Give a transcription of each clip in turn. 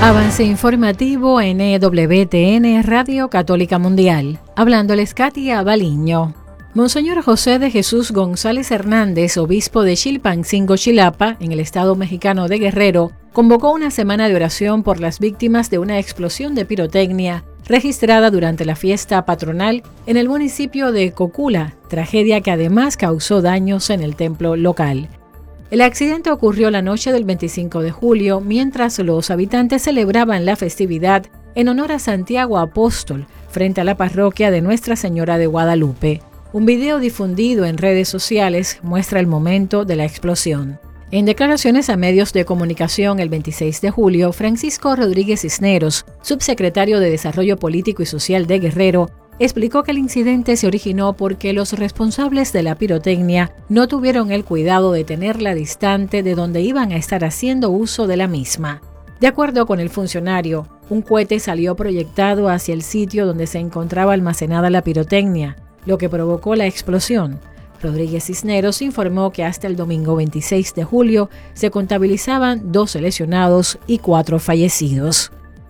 Avance informativo en EWTN Radio Católica Mundial. Hablándoles Katia Baliño. Monseñor José de Jesús González Hernández, obispo de Chilpancingo, Chilapa, en el estado mexicano de Guerrero, convocó una semana de oración por las víctimas de una explosión de pirotecnia registrada durante la fiesta patronal en el municipio de Cocula, tragedia que además causó daños en el templo local. El accidente ocurrió la noche del 25 de julio, mientras los habitantes celebraban la festividad en honor a Santiago Apóstol, frente a la parroquia de Nuestra Señora de Guadalupe. Un video difundido en redes sociales muestra el momento de la explosión. En declaraciones a medios de comunicación el 26 de julio, Francisco Rodríguez Cisneros, subsecretario de Desarrollo Político y Social de Guerrero, explicó que el incidente se originó porque los responsables de la pirotecnia no tuvieron el cuidado de tenerla distante de donde iban a estar haciendo uso de la misma. De acuerdo con el funcionario, un cohete salió proyectado hacia el sitio donde se encontraba almacenada la pirotecnia, lo que provocó la explosión. Rodríguez Cisneros informó que hasta el domingo 26 de julio se contabilizaban 12 lesionados y 4 fallecidos.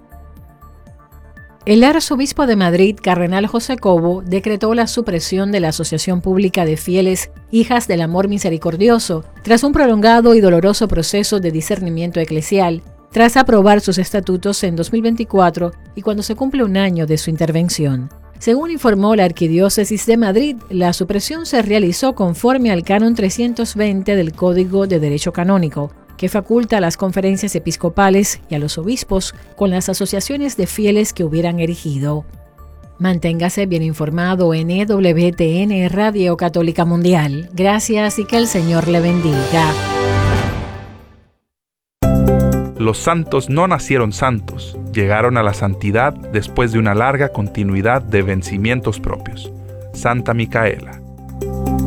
El arzobispo de Madrid, cardenal José Cobo, decretó la supresión de la Asociación Pública de Fieles Hijas del Amor Misericordioso tras un prolongado y doloroso proceso de discernimiento eclesial, tras aprobar sus estatutos en 2024 y cuando se cumple un año de su intervención. Según informó la Arquidiócesis de Madrid, la supresión se realizó conforme al Canon 320 del Código de Derecho Canónico, que faculta a las conferencias episcopales y a los obispos con las asociaciones de fieles que hubieran erigido. Manténgase bien informado en EWTN Radio Católica Mundial. Gracias y que el Señor le bendiga. Los santos no nacieron santos, llegaron a la santidad después de una larga continuidad de vencimientos propios. Santa Micaela.